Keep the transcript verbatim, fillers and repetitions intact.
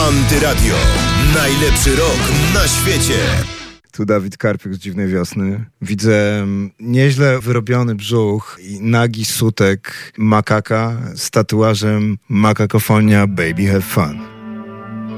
Antyradio. Najlepszy rok na świecie. Tu Dawid Karpiuk z Dziwnej Wiosny. Widzę nieźle wyrobiony brzuch i nagi sutek makaka z tatuażem Makakofonia Baby Have Fun.